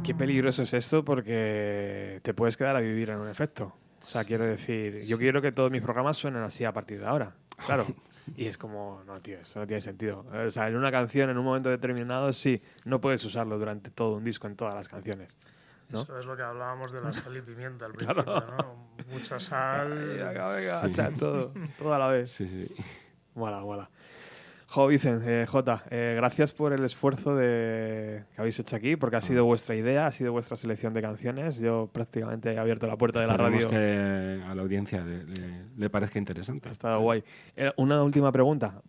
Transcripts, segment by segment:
Qué peligroso es esto porque te puedes quedar a vivir en un efecto. O sea, quiero decir, yo quiero que todos mis programas suenen así a partir de ahora. Claro. Y es como, no, tío, eso no tiene sentido. O sea, en una canción, en un momento determinado, sí, no puedes usarlo durante todo un disco, en todas las canciones, ¿no? Eso es lo que hablábamos de la sal y pimienta al Claro. principio, ¿no? Mucha sal. Venga, echa todo a la vez. Sí, sí. Mola. Jo, Vicen, Jota, gracias por el esfuerzo que habéis hecho aquí, porque ha sido vuestra idea, ha sido vuestra selección de canciones. Yo prácticamente he abierto la puerta de la radio. Esperemos que a la audiencia le parezca interesante. Ha estado guay. Una última pregunta,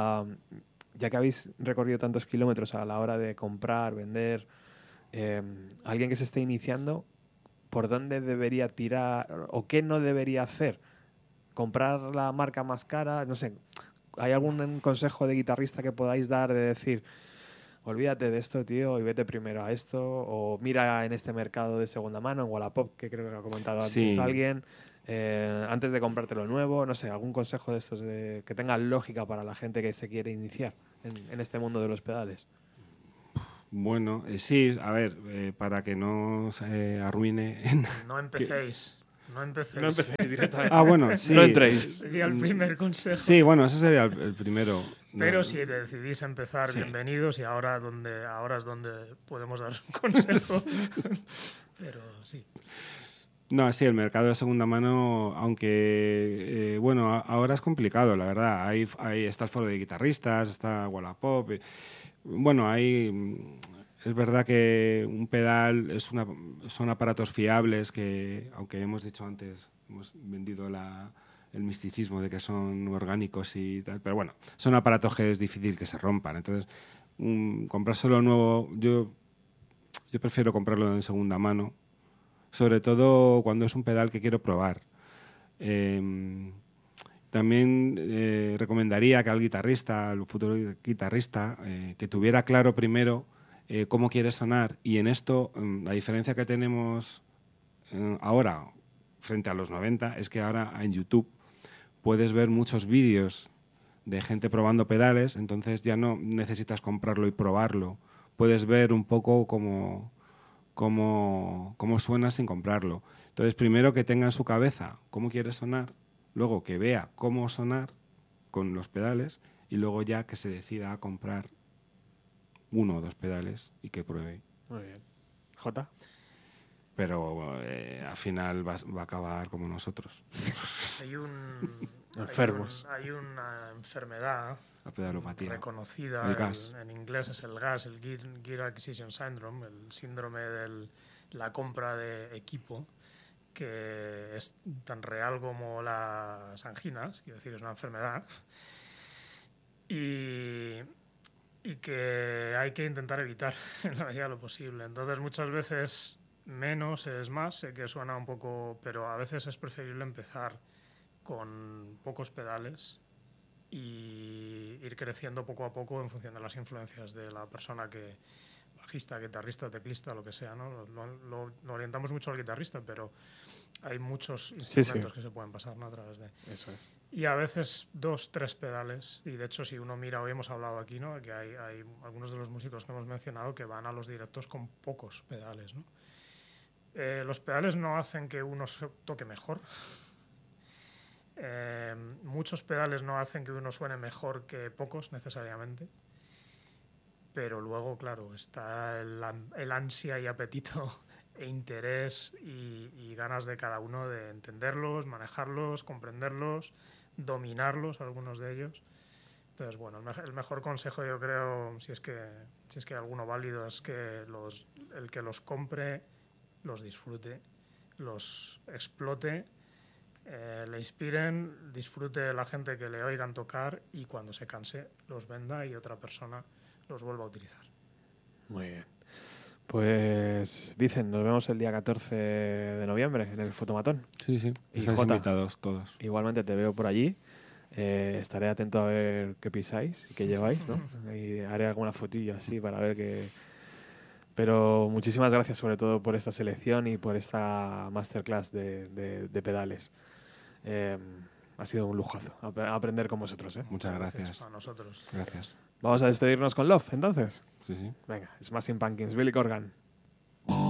ya que habéis recorrido tantos kilómetros a la hora de comprar, vender, alguien que se esté iniciando, ¿por dónde debería tirar o qué no debería hacer? ¿Comprar la marca más cara? No sé. ¿Hay algún consejo de guitarrista que podáis dar de decir, olvídate de esto, tío, y vete primero a esto? O mira en este mercado de segunda mano, en Wallapop, que creo que ha comentado antes alguien, antes de comprarte lo nuevo. No sé, algún consejo de estos que tenga lógica para la gente que se quiere iniciar en este mundo de los pedales. Bueno, sí, a ver, para que no se arruine. No empecéis. No empecéis directamente. Bueno, sí. No entréis. Sería el primer consejo. Sí, bueno, ese sería el primero. Pero si decidís empezar, bienvenidos, y ahora es donde podemos dar un consejo. Pero sí. No, sí, el mercado de segunda mano, aunque, bueno, ahora es complicado, la verdad. Ahí está el foro de guitarristas, está Wallapop. Bueno, es verdad que un pedal son aparatos fiables que, aunque hemos dicho antes, hemos vendido el misticismo de que son orgánicos y tal, pero bueno, son aparatos que es difícil que se rompan. Entonces, comprárselo nuevo, yo prefiero comprarlo en segunda mano, sobre todo cuando es un pedal que quiero probar. También recomendaría que al futuro guitarrista, que tuviera claro primero cómo quiere sonar, y en esto la diferencia que tenemos ahora frente a los 90 es que ahora en YouTube puedes ver muchos vídeos de gente probando pedales, entonces ya no necesitas comprarlo y probarlo, puedes ver un poco cómo suena sin comprarlo. Entonces primero que tenga en su cabeza cómo quiere sonar, luego que vea cómo sonar con los pedales, y luego ya que se decida a comprar 1 o 2 pedales y que pruebe. Muy bien. Jota. Pero al final va a acabar como nosotros. Enfermos. Hay una enfermedad la pedalopatía reconocida, el gas. En inglés es el GAS, el Gear Acquisition Syndrome, el síndrome de la compra de equipo, que es tan real como las anginas, quiero decir, es una enfermedad, y que hay que intentar evitar en la medida de lo posible. Entonces, muchas veces menos es más, sé que suena un poco, pero a veces es preferible empezar con pocos pedales y ir creciendo poco a poco en función de las influencias de la persona que, bajista, guitarrista, teclista, lo que sea, ¿no? Lo orientamos mucho al guitarrista, pero hay muchos instrumentos que se pueden pasar, ¿no? A través de eso es. Y a veces 2, 3 pedales, y de hecho si uno mira, hoy hemos hablado aquí, ¿no? Que hay algunos de los músicos que hemos mencionado que van a los directos con pocos pedales, ¿no? Los pedales no hacen que uno toque mejor. Muchos pedales no hacen que uno suene mejor que pocos necesariamente, pero luego, claro, está el ansia y apetito e interés y ganas de cada uno de entenderlos, manejarlos, comprenderlos, dominarlos, algunos de ellos. Entonces, bueno, el mejor consejo, yo creo, si es que hay alguno válido, es que el que los compre los disfrute, los explote, le inspiren, disfrute la gente que le oigan tocar, y cuando se canse los venda y otra persona los vuelva a utilizar. Muy bien. Pues, Vicen, nos vemos el día 14 de noviembre en el Fotomatón. Sí. Y estáis invitados todos. Igualmente te veo por allí. Estaré atento a ver qué pisáis y qué lleváis, ¿no? Y haré alguna fotillo así para ver qué... Pero muchísimas gracias sobre todo por esta selección y por esta masterclass de pedales. Ha sido un lujazo aprender con vosotros, ¿eh? Muchas gracias. A nosotros. Gracias. Vamos a despedirnos con Love, entonces. Sí. Venga, Smashing Pumpkins, Billy Corgan.